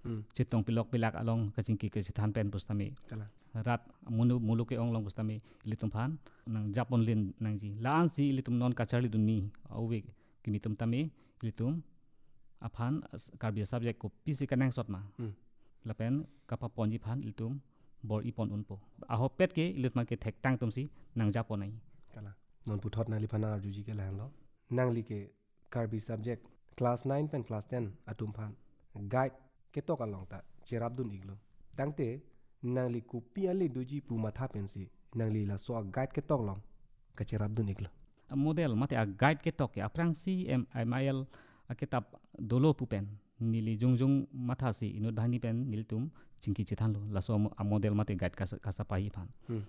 Citong pilak along kacingki ke sitan pen pustami rat mulu ke ong long pustami ilitum phan nang japon lin nang ji laan si ilitum non kacharli dunmi awe kimitum tami ilitum aphan karbia subject ko pisi kanang sotma lapen kapa ponji phan ilitum bor ipon unpo aho pet ke ilitma ke thek tang tumsi nang japon ai kala non puthot na lifana arjuji ke lang lo nang li ke karbi subject class 9 pen class 10 atum phan guide ke to kalong ta cherabdun iglo tangte nang li ku piali doji pu matha pensi nang li la so guide ke to long ka cherabdun iglo model mate a guide ke to ke aprang si mil a kitab dolo pupen nili jungjung matha si inut bhani pen niltum chingki chithan lo la so a model mate guide ka sapai phan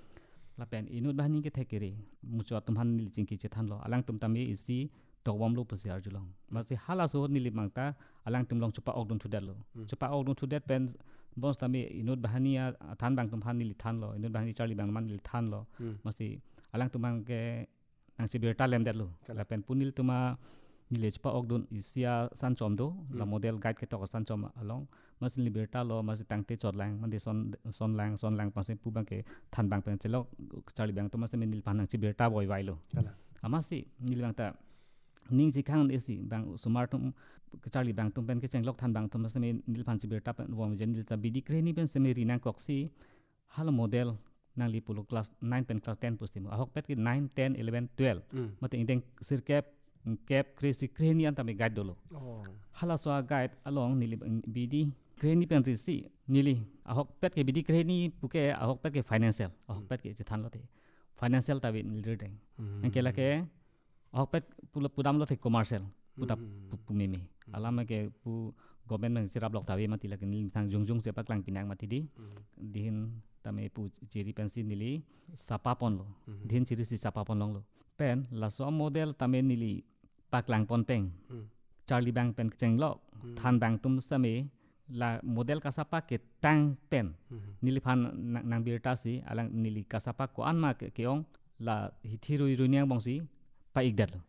lapen inut bhani ke thekere mucho tumhan nil chingki chithan lo alang tum tami isi tawam lo pasi arjulong masi hala so nili mangta alang tum long chupa ogdun thudat lo chupa ogdun thudat pen bos tami inut bahani than bang tum phan nili than lo inut bahani charli bang man nili than lo masi alang tum bang ke nang si berta lem dat lo lapen punil tuma nili chupa ogdun isia san chom do la model guide ke to san chom along masi liberta lo masi tangte chot lang mandi son lang pase pu bang ke than bang pen chelo charli bang to masi nil pan nang si berta boy vai lo amasi nil bang ta ning ji khang esi bang sumar tum charli bang tum pen ke chenglok than bang tum seme nil phan si berta pen wom jen nil ta bidi kreni pen seme rinang koksi hal model nang li pulo class 9 pen class 10 postimo ahok pet ki 9 10 11 12 mate indeng sirkep cap kresi kreni an tame guide dolo hala so guide along nili bidi kreni pen risi nili ahok pet ke bidi kreni puke ahok pet ke financial ahok pet ke than lote financial tabi nil redeng engkela ke ahok pet pudam lo the commercial puta pumeme alama ke pu government nang sirap lok tabi mati lakin nil thang jungjung se paklang pinang mati di dihin tame pu chiri pensi nili sapapon lo dihin chiri si sapapon long lo pen la so model tame nili paklang pon peng charli bang pen chenglok than bang tum same la model kasapa ke tang pen nili phan nang birta si alang nili kasapa ko anma ke ong la hithiru iruniang bongsi pa igdat lo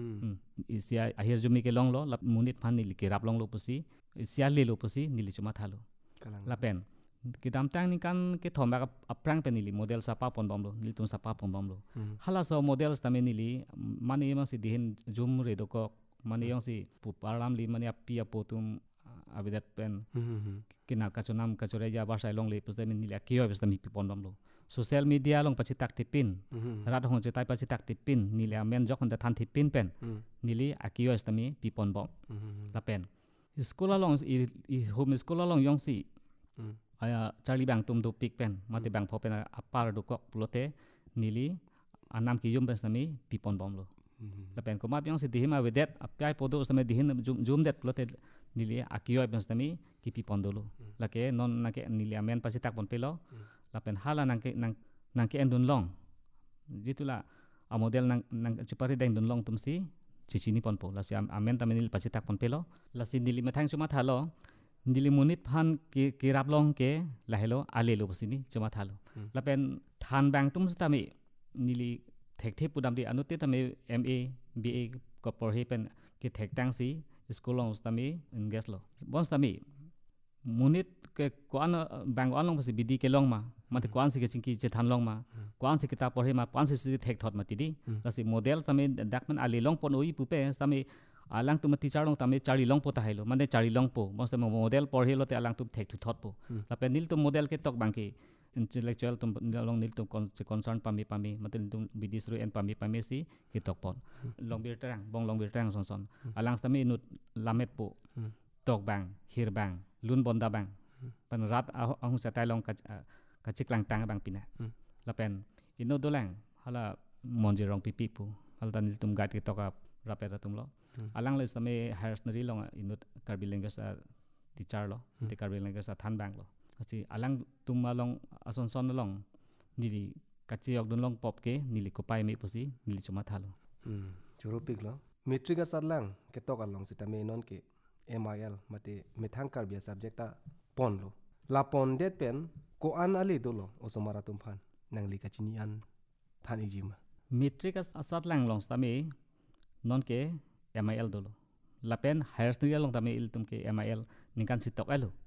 isia akhir jumi ke long lo la munit phan nili ke rap long lo pusi isia le lo pusi nili chuma thalo la pen kidam tang ni kan ke thomba aprang pen nili model sapa pon bom lo nili tum sapa pon bom lo hala so models tame nili mani ma si dihin jum re do ko mani yong si pu param li mani apia potum abidat pen kina kachunam kachoreja barsai long le pusda min nili akio bes tami pon bom lo social media long pachi tak tipin rat hong chetai pachi tak tipin nili amen jok hon than tipin pen nili akio estami pipon bom la pen school long i home school long yong si aya charli bang tum do pik pen mati bang phopen apar do kok pulote nili anam ki yum bes nami pipon bom lo la pen ko ma byong si dihima vedet apyai podo usame dihin jum det pulote nili akio bes nami ki pipon do lo la ke non na ke nili amen pachi tak pon pelo la pen hala nang ke endun long jitula a model nang chupari deng dun long tum si chichini pon po la si amen tamenil pachi tak pon pelo la si nili mathang chuma thalo nili munit phan ki rap long ke lahelo alelo pusini chuma thalo la pen than bang tum stami nili thek the pudam di anutte tame ma ba ko porhe pen ki thek tang si school long stami engage lo bon stami munit ke kwan bang on long pasi bidi ke long ma mate kwan si ke chingki che than long ma kwan si kita porhe ma kwan si thek thot ma tidi la si model tame dakman ali long pon oi pupe stami alang tum teacher long tame chari long po ta hailo mane chari long po mos tame model porhe lo te alang tum thek thu thot po la pen nil tum model ke tok bang ki intellectual tum long nil tum concern pami matel tum bidis ru en pami si ki tok pon long bir terang bong long bir terang son alang tame nut lamet po tok bang hir bang lun bonda bang pan rat ahung satai long ka chiklang tang bang pina la pen ino dolang hala monje rong pipi pu hal tanil tum gat ki toka rapeta tum lo alang le tame higher secondary long inut karbi language teacher lo te karbi language than bang lo asi alang tum long ason son long nili kachi yok dun long pop ke nili ko pai me pusi nili chuma thalo choropik lo metric asarlang ke tok along sitame non ke MIL mate methang karbia subjecta pon lo la pon det pen ko an ale dolo osomara tum phan nangli kachini an than ijima metric asat lang long tame non ke MIL dolo la pen higher secondary long tame il tum ke MIL ningkan sitok elo